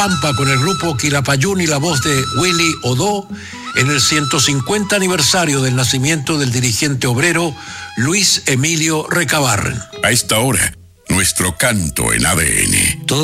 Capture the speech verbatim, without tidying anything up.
Pampa con el grupo Quilapayún y la voz de Willy Odó en el ciento cincuenta aniversario del nacimiento del dirigente obrero Luis Emilio Recabarren. A esta hora, nuestro canto en A D N. Todo